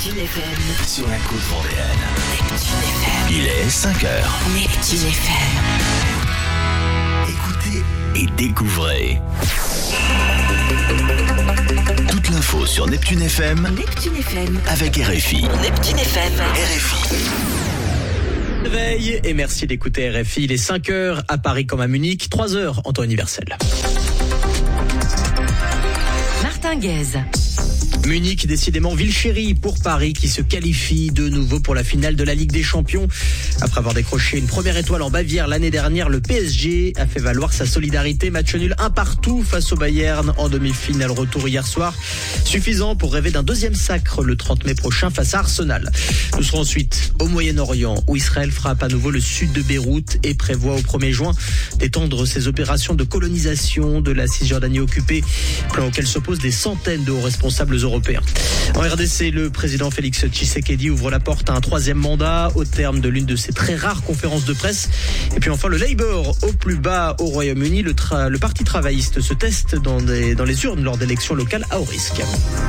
Neptune FM. Sur la côte vendéenne. Neptune FM. Il est 5h. Neptune FM. Écoutez et découvrez. Toute l'info sur Neptune FM. Neptune FM. Avec RFI. Neptune FM. RFI. Veille et merci d'écouter RFI. Il est 5h à Paris comme à Munich, 3h en temps universel. Martin Guez. Munich, décidément ville chérie pour Paris qui se qualifie de nouveau pour la finale de la Ligue des Champions. Après avoir décroché une première étoile en Bavière l'année dernière, le PSG a fait valoir sa solidarité. Match nul 1-1 face au Bayern en demi-finale retour hier soir. Suffisant pour rêver d'un deuxième sacre le 30 mai prochain face à Arsenal. Nous serons ensuite au Moyen-Orient où Israël frappe à nouveau le sud de Beyrouth et prévoit au 1er juin d'étendre ses opérations de colonisation de la Cisjordanie occupée, plan auquel s'opposent des centaines de hauts responsables européens. En RDC, le président Félix Tshisekedi ouvre la porte à un troisième mandat au terme de l'une de ses très rares conférences de presse. Et puis enfin, le Labour au plus bas au Royaume-Uni. Le parti travailliste se teste dans les urnes lors d'élections locales à haut risque.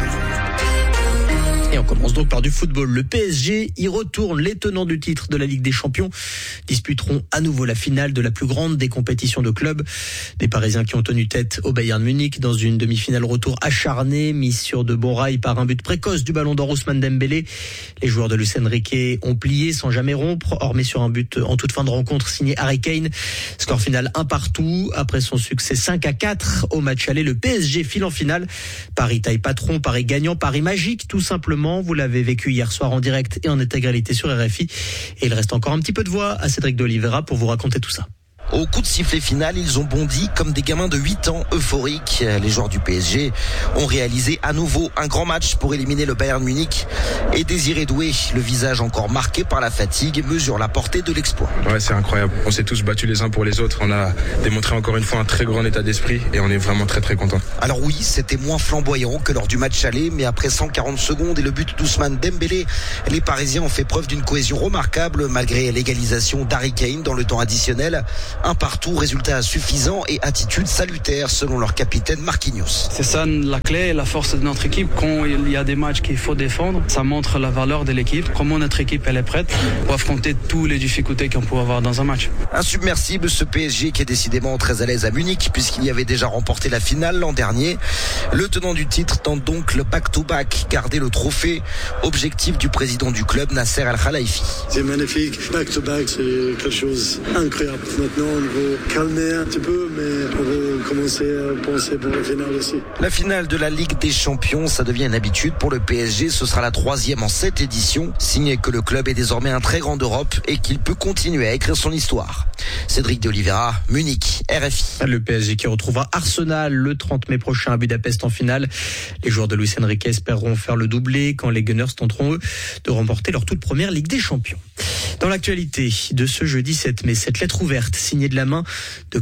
Et on commence donc par du football. Le PSG y retourne. Les tenants du titre de la Ligue des Champions disputeront à nouveau la finale de la plus grande des compétitions de clubs. Des Parisiens qui ont tenu tête au Bayern Munich dans une demi-finale retour acharnée, mise sur de bons rails par un but précoce du Ballon d'Or Ousmane Dembélé. Les joueurs de Luis Enrique ont plié sans jamais rompre, hormis sur un but en toute fin de rencontre signé Harry Kane. Score final 1-1. Après son succès 5-4 au match aller, le PSG file en finale. Paris taille patron, Paris gagnant, Paris magique tout simplement. Vous l'avez vécu hier soir en direct et en intégralité sur RFI. Et il reste encore un petit peu de voix à Cédric de Oliveira pour vous raconter tout ça. Au coup de sifflet final, ils ont bondi comme des gamins de 8 ans euphoriques. Les joueurs du PSG ont réalisé à nouveau un grand match pour éliminer le Bayern Munich. Et Désiré Doué, le visage encore marqué par la fatigue, mesure la portée de l'exploit. Ouais, c'est incroyable. On s'est tous battus les uns pour les autres. On a démontré encore une fois un très grand état d'esprit et on est vraiment très très contents. Alors oui, c'était moins flamboyant que lors du match aller, mais après 140 secondes et le but d'Ousmane Dembélé, les Parisiens ont fait preuve d'une cohésion remarquable malgré l'égalisation d'Harry Kane dans le temps additionnel. 1-1, résultat suffisant et attitude salutaire selon leur capitaine Marquinhos. C'est ça la clé, la force de notre équipe. Quand il y a des matchs qu'il faut défendre, ça montre la valeur de l'équipe, comment notre équipe elle est prête pour affronter toutes les difficultés qu'on peut avoir dans un match. Insubmersible ce PSG qui est décidément très à l'aise à Munich puisqu'il y avait déjà remporté la finale l'an dernier. Le tenant du titre tente donc le back-to-back, garder le trophée. Objectif du président du club, Nasser Al-Khelaifi. C'est magnifique, back-to-back, c'est quelque chose d'incroyable. Maintenant, on va calmer un petit peu, mais on va commencer à penser pour la finale aussi. La finale de la Ligue des Champions, ça devient une habitude pour le PSG. Ce sera la 3e en 7 éditions. Signé que le club est désormais un très grand d'Europe et qu'il peut continuer à écrire son histoire. Cédric de Oliveira, Munich, RFI. Le PSG qui retrouvera Arsenal le 30 mai prochain à Budapest en finale. Les joueurs de Luis Enrique espéreront faire le doublé quand les Gunners tenteront eux de remporter leur toute première Ligue des Champions. Dans l'actualité de ce jeudi 7 mai, cette lettre ouverte signée de la main de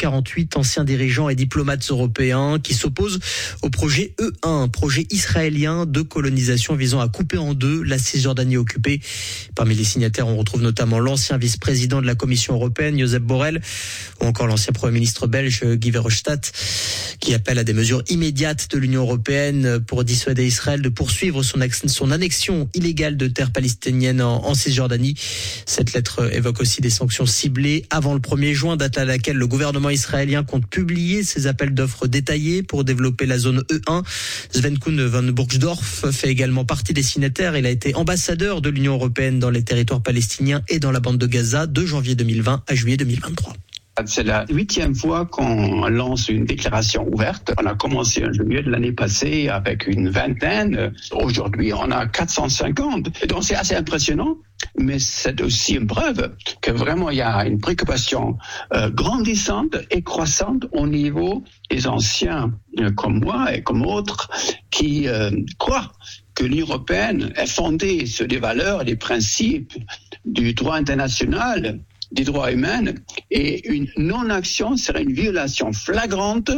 448 anciens dirigeants et diplomates européens qui s'opposent au projet E1, projet israélien de colonisation visant à couper en deux la Cisjordanie occupée. Parmi les signataires, on retrouve notamment l'ancien vice-président de la Commission européenne, Josep Borrell, ou encore l'ancien Premier ministre belge, Guy Verhofstadt, qui appelle à des mesures immédiates de l'Union européenne pour dissuader Israël de poursuivre son annexion illégale de terres palestiniennes en Cisjordanie. Cette lettre évoque aussi des sanctions ciblées avant le 1er juin, date à laquelle le gouvernement israélien compte publier ses appels d'offres détaillés pour développer la zone E1. Sven Kuhn van Burgsdorf fait également partie des signataires. Il a été ambassadeur de l'Union européenne dans les territoires palestiniens et dans la bande de Gaza de janvier 2020 à juillet 2023. C'est la 8e fois qu'on lance une déclaration ouverte. On a commencé en juillet de l'année passée avec une vingtaine. Aujourd'hui, on a 450. Donc, c'est assez impressionnant. Mais c'est aussi une preuve que vraiment il y a une préoccupation grandissante et croissante au niveau des anciens comme moi et comme autres qui croient que l'Union européenne est fondée sur des valeurs et des principes du droit international, des droits humains, et une non-action serait une violation flagrante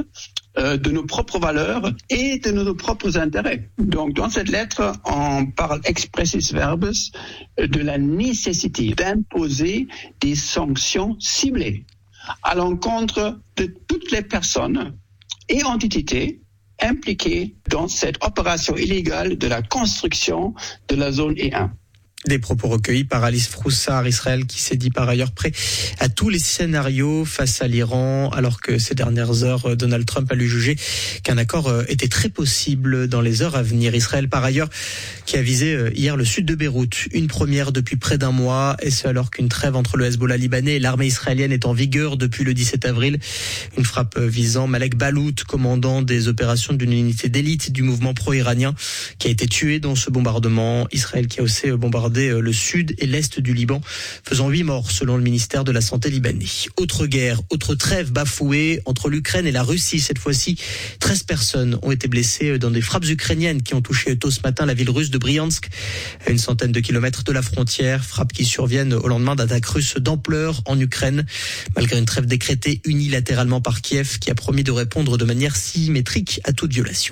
de nos propres valeurs et de nos propres intérêts. Donc, dans cette lettre, on parle expressis verbis de la nécessité d'imposer des sanctions ciblées à l'encontre de toutes les personnes et entités impliqués dans cette opération illégale de la construction de la zone E1. Des propos recueillis par Alice Froussard, Israël, qui s'est dit par ailleurs prêt à tous les scénarios face à l'Iran, alors que ces dernières heures, Donald Trump a lui jugé qu'un accord était très possible dans les heures à venir. Israël, par ailleurs, qui a visé hier le sud de Beyrouth, une première depuis près d'un mois, et ce alors qu'une trêve entre le Hezbollah libanais et l'armée israélienne est en vigueur depuis le 17 avril. Une frappe visant Malek Balout, commandant des opérations d'une unité d'élite du mouvement pro-iranien, qui a été tué dans ce bombardement. Israël qui a aussi bombardé le sud et l'est du Liban, faisant 8 morts selon le ministère de la Santé libanais. Autre guerre, autre trêve bafouée entre l'Ukraine et la Russie. Cette fois-ci, 13 personnes ont été blessées dans des frappes ukrainiennes qui ont touché tôt ce matin la ville russe de Bryansk, à une centaine de kilomètres de la frontière. Frappes qui surviennent au lendemain d'attaques russes d'ampleur en Ukraine, malgré une trêve décrétée unilatéralement par Kiev, qui a promis de répondre de manière symétrique à toute violation.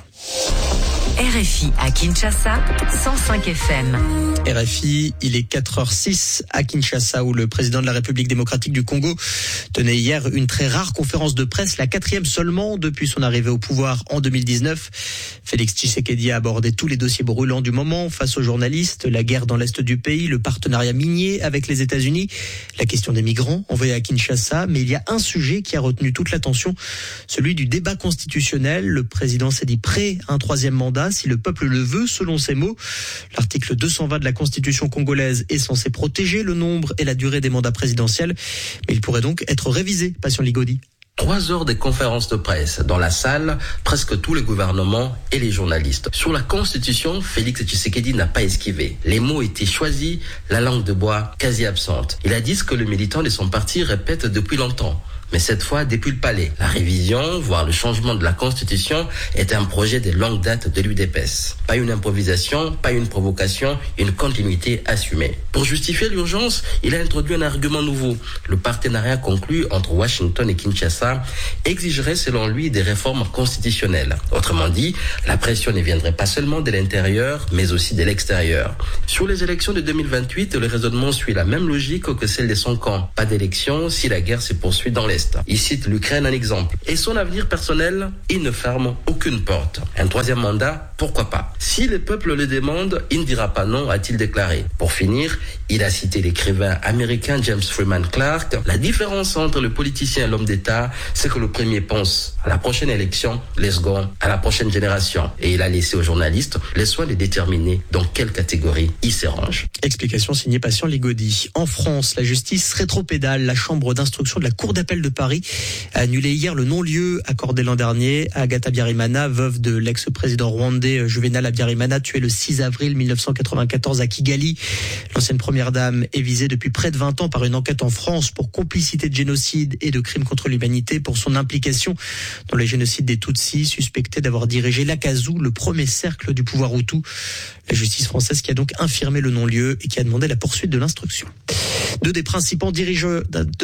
RFI à Kinshasa, 105 FM. RFI, il est 4h06 à Kinshasa, où le président de la République démocratique du Congo tenait hier une très rare conférence de presse, la 4e seulement depuis son arrivée au pouvoir en 2019. Félix Tshisekedi a abordé tous les dossiers brûlants du moment face aux journalistes, la guerre dans l'est du pays, le partenariat minier avec les États-Unis, la question des migrants envoyés à Kinshasa. Mais il y a un sujet qui a retenu toute l'attention, celui du débat constitutionnel. Le président s'est dit prêt à un 3e mandat si le peuple le veut, selon ses mots. L'article 220 de la Constitution congolaise est censé protéger le nombre et la durée des mandats présidentiels, mais il pourrait donc être révisé. Passion Ligodi. 3 heures de conférences de presse. Dans la salle, presque tous les gouvernements et les journalistes. Sur la Constitution, Félix Tshisekedi n'a pas esquivé. Les mots étaient choisis, la langue de bois quasi absente. Il a dit ce que le militant de son parti répète depuis longtemps. Mais cette fois, depuis le palais. La révision, voire le changement de la Constitution, est un projet de longue date de l'UDPS. Pas une improvisation, pas une provocation, une continuité assumée. Pour justifier l'urgence, il a introduit un argument nouveau. Le partenariat conclu entre Washington et Kinshasa exigerait selon lui des réformes constitutionnelles. Autrement dit, la pression ne viendrait pas seulement de l'intérieur, mais aussi de l'extérieur. Sur les élections de 2028, le raisonnement suit la même logique que celle de son camp. Pas d'élection si la guerre se poursuit dans l'Est. Il cite l'Ukraine en exemple. Et son avenir personnel, il ne ferme aucune porte. Un 3e mandat, pourquoi pas? Si le peuple le demande, il ne dira pas non, a-t-il déclaré. Pour finir, il a cité l'écrivain américain James Freeman Clark. La différence entre le politicien et l'homme d'État, c'est que le premier pense à la prochaine élection, le second à la prochaine génération. Et il a laissé aux journalistes le soin de déterminer dans quelle catégorie il se range. Explication signée Patient Ligodi. En France, la justice rétropédale. La chambre d'instruction de la Cour d'appel de Paris a annulé hier le non-lieu accordé l'an dernier à Agatha Habyarimana, veuve de l'ex-président rwandais Juvenal Habyarimana, tué le 6 avril 1994 à Kigali. L'ancienne première dame est visée depuis près de 20 ans par une enquête en France pour complicité de génocide et de crimes contre l'humanité pour son implication dans les génocides des Tutsis, suspecté d'avoir dirigé l'Akazu, le premier cercle du pouvoir Hutu. La justice française qui a donc infirmé le non-lieu et qui a demandé la poursuite de l'instruction. Deux des principaux dirigeants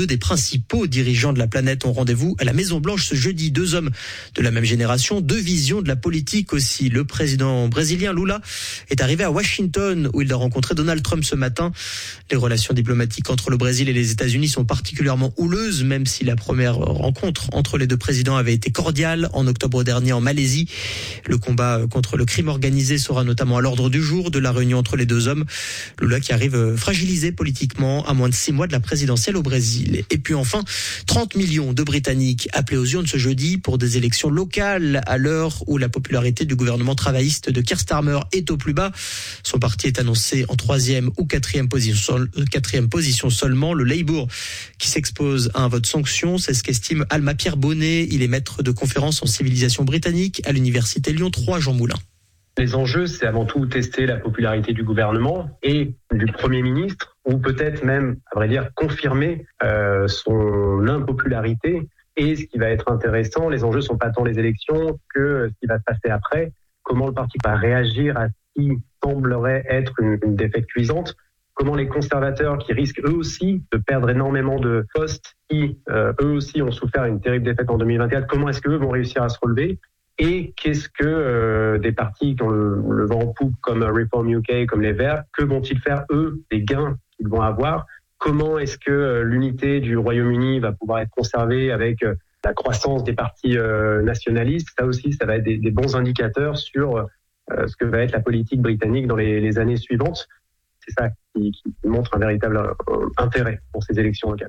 de la planète ont rendez-vous à la Maison-Blanche ce jeudi. 2 hommes de la même génération, 2 visions de la politique aussi. Le président brésilien Lula est arrivé à Washington où il a rencontré Donald Trump ce matin. Les relations diplomatiques entre le Brésil et les États-Unis sont particulièrement houleuses, même si la première rencontre entre les deux présidents avait été cordiale en octobre dernier en Malaisie. Le combat contre le crime organisé sera notamment à l'ordre du jour de la réunion entre les deux hommes. Lula qui arrive fragilisé politiquement à moins de 6 mois de la présidentielle au Brésil. Et puis enfin, 30 millions de Britanniques appelés aux urnes ce jeudi pour des élections locales à l'heure où la popularité du gouvernement travailliste de Keir Starmer est au plus bas. Son parti est annoncé en 3e ou 4e position seulement. Le Labour qui s'expose à un vote sanction, c'est ce qu'estime Alma Pierre Bonnet. Il est maître de conférences en civilisation britannique à l'université Lyon 3 Jean Moulin. Les enjeux, c'est avant tout tester la popularité du gouvernement et du Premier ministre, ou peut-être même, à vrai dire, confirmer son impopularité. Et ce qui va être intéressant, les enjeux sont pas tant les élections que ce qui va se passer après. Comment le parti va réagir à ce qui semblerait être une défaite cuisante. Comment les conservateurs, qui risquent eux aussi de perdre énormément de postes, qui eux aussi ont souffert une terrible défaite en 2024, comment est-ce qu'eux vont réussir à se relever? Et qu'est-ce que des partis qui ont le vent en poupe comme Reform UK, comme les Verts, que vont-ils faire eux des gains qu'ils vont avoir? Comment est-ce que l'unité du Royaume-Uni va pouvoir être conservée avec la croissance des partis nationalistes. Ça aussi, ça va être des bons indicateurs sur ce que va être la politique britannique dans les années suivantes. C'est ça qui montre un véritable intérêt pour ces élections locales.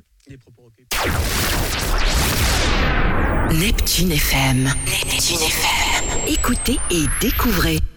Neptune FM. Écoutez et découvrez.